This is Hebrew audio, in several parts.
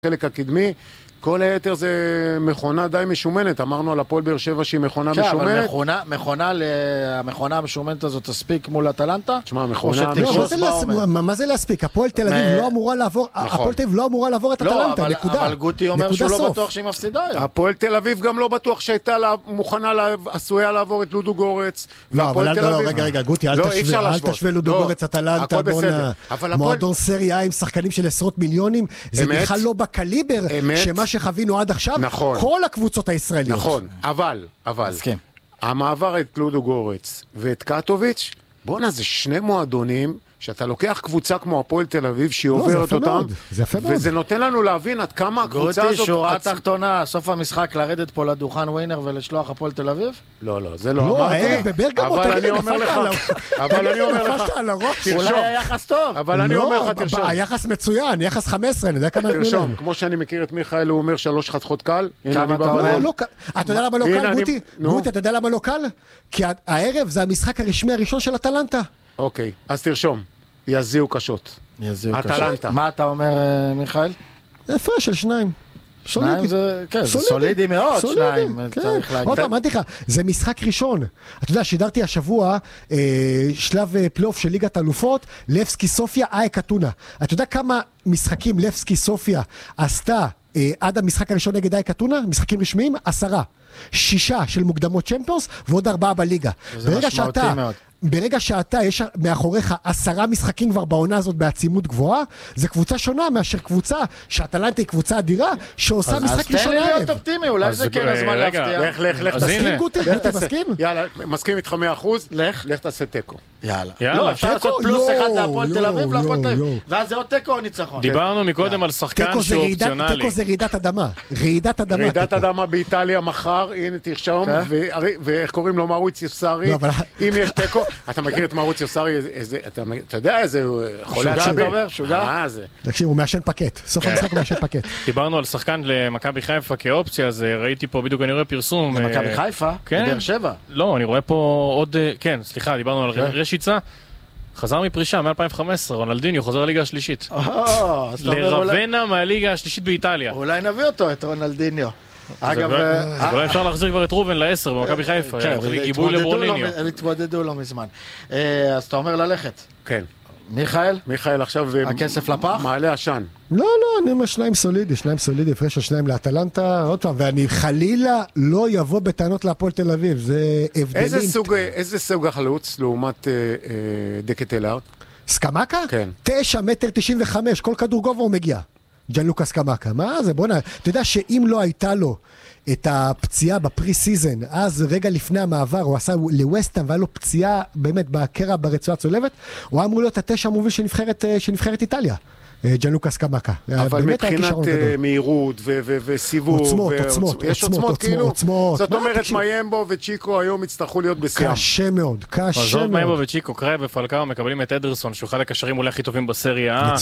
חלק הקדמי, כל היתר זה מכונה די משומנת. אמרנו על הפועל באר שבע שהיא מכונה משומנת. אבל המכונה המשומנת הזאת תספיק מול אטלנטה? תשמע, מכונה מה זה להספיק? הפועל תל אביב לא אמורה לעבור, הפועל תל אביב לא אמורה לעבור את אטלנטה, נקודה. אבל גוטי אומר שהוא לא בטוח שהיא מפסידה. הפועל תל אביב גם לא בטוח שהייתה מוכנה, עשויה לעבור את לודו גורץ. לא, אבל רגע, גוטי, אל תשווה לודו גורץ אטלנטה, מועדון סריה עם שחקנים של עשרות מיליונים, זה בכלל לא בקליבר שמה שחווינו עד עכשיו, כל הקבוצות הישראליות. נכון, אבל, המעבר את לודו גורץ ואת קטוביץ', בוא'נה, זה שני מועדונים, שאתה לוקח קבוצה כמו הפועל תל אביב, שהיא עוברת אותם, וזה נותן לנו להבין עד כמה הקבוצה הזאת... גוטי, שורה תחתונה, סוף המשחק, לרדת פה לדוכן ווינר ולשלוח הפועל תל אביב? לא, זה לא אמרתי, אבל אני אומר לך, אולי היחס טוב. אבל אני אומר לך, תרשום. היחס מצוין, יחס 15, אני יודע כמה תרשום, כמו שאני מכיר את מיכאל, הוא אומר 3 חתכות קל. אתה יודע למה לא קל, גוטי? גוטי, אתה יודע למה לא קל? כי הערב זה המשחק הרשמי הראשון של אטלנטה. אוקיי, אז תרשום. יזיעו קשות. אטלנטה. מה אתה אומר, מיכאל? הפרש של 2. שניים זה, כן, זה סולידי מאוד, 2. צריך להגיד. עוד פעם, אמרתי לך, זה משחק ראשון. אתה יודע, שידרתי השבוע שלב פלייאוף של ליגת האלופות, לבסקי סופיה, אייק אתונה. אתה יודע כמה משחקים לבסקי סופיה עשתה עד המשחק הראשון נגד אייק אתונה? משחקים רשמיים? 10. 6 של מוקדמות צ'מפיונס ועוד 4 בליגה. זה משמעותי מאוד. ברגע שאתה, יש מאחוריך 10 משחקים כבר בעונה הזאת בעצימות גבוהה, זה קבוצה שונה מאשר קבוצה שאטלנטה היא קבוצה אדירה, שעושה משחק ראשון אז תן לי להיות אופטימי, אולי זה כן הזמן להפתיע. לך תסכים גוטי, אתה מסכים? יאללה, מסכים איתך 100%, לך תעשה טקו. יאללה. לא, אפשר לעשות פלוס 1 להפועל תל אביב, להפועל תל אביב. ואז זה עוד תקו או ניצחון. דיברנו מקודם על שחקן שהוא אופציונלי. תקו זה רעידת אדמה. רעידת אדמה באיטליה מחר, הנה תרשום, ואיך קוראים לו מרוציו סארי, אם יש תקו, אתה מכיר את מרוציו סארי, אתה יודע איזה חולה שבר, שוגע? תקשיב, הוא מאשן פקט, סוף המשחק הוא מאשן פקט. דיברנו על שחקן למכבי חיפה כאופציה, אז ראיתי פה בדיוק, אני רואה פרסום. למכבי חיפה? בבאר שבע? לא, אני רואה פה עוד, כן, סליחה, דיברנו על רשיצה. חזר מפרישה מ-2015, רונלדיניו חוזר לליגה השלישית. לרוונה מהליגה השלישית באיטליה. אולי נביא אותו, את רונלדיניו. אגב, אולי אפשר להחזיר כבר את רובן ל-10 במכבי חיפה. גיבוי לברוניניו. הם התמודדו לא מזמן. אז אתה אומר ללכת. כן. מיכאל עכשיו הכסף לפח? מעלה עשן. לא, אני אומר 2 סולידי, הפרש של 2 לאטלנטה, עוד פעם, ואני חלילה לא יבוא בטענות להפועל תל אביב, זה הבדלים. איזה סוג החלוץ לעומת דקטלר? סקמקה? כן. 9.95 מטר, כל כדור גובה הוא מגיע. ג'אנלוקה סקמקה, מה זה? בוא'נה, אתה יודע שאם לא הייתה לו את הפציעה בפרי סיזן, אז רגע לפני המעבר הוא עשה לווסטהאם והיה לו פציעה באמת בקרע ברצועה צולבת, הוא אמור להיות 9 המוביל של נבחרת איטליה. ג'אנלוקה סקמקה. אבל מבחינת מהירות וסיבוב, יש עוצמות כאילו, זאת אומרת מיימבו וצ'יקו היום יצטרכו להיות בשיאם. קשה מאוד. עזוב מיימבו וצ'יקו, קראי ופלקאו מקבלים את אדרסון, שהוא אחד הקשרים אולי הכי טובים בסריה,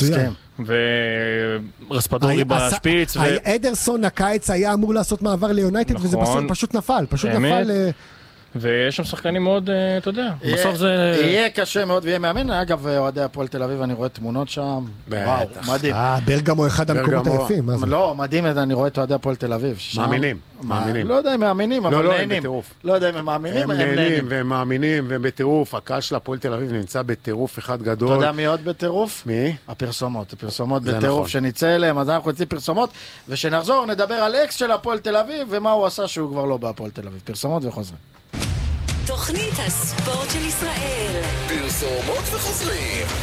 ורספדורי בשפיץ. אדרסון הקיץ היה אמור לעשות מעבר ליונייטד, וזה פשוט נפל, ויש שם שחקנים מאוד, אתה יודע, בסוף זה... יהיה קשה מאוד ויהיה מאמן. אגב, אוהדי הפועל תל אביב, אני רואה תמונות שם. וואו, מדהים. ברגמו אחד המקומות היפים. לא, מדהים, אני רואה את אוהדי הפועל תל אביב. מאמינים. לא יודע אם מאמינים, אבל נהנים. לא יודע אם הם מאמינים, הם נהנים. והם מאמינים, והם בטירוף. הקהל של הפועל תל אביב נמצא בטירוף אחד גדול. אתה יודע מי עוד בטירוף? מי? הפרסומות בטירוף שנצא אליהם, אז אנחנו נצא פרסומות, ושנחזור נדבר על אקס של הפועל תל אביב, ומה הוא עשה שהוא כבר לא בהפועל תל אביב. פרסומות וחוזרים. תוכנית הספורט של ישראל. פרסומות וחוזרים.